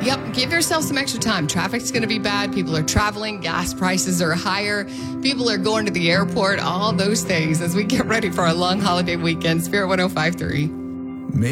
Yep, give yourself some extra time. Traffic's going to be bad. People are traveling. Gas prices are higher. People are going to the airport. All those things as we get ready for our long holiday weekend. Spirit 105.3.